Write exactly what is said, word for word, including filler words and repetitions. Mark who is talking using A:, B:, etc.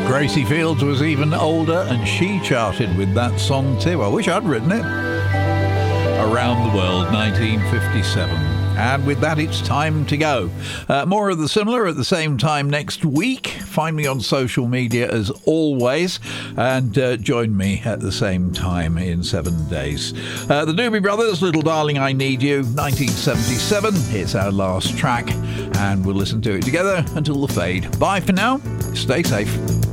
A: Gracie Fields was even older and she charted with that song too. I wish I'd written it. Around the World, nineteen fifty-seven. And with that, it's time to go. Uh, more of the similar at the same time next week. Find me on social media as always, and uh, join me at the same time in seven days. Uh, the Doobie Brothers, Little Darling I Need You, nineteen seventy-seven. It's our last track, and we'll listen to it together until the fade. Bye for now. Stay safe.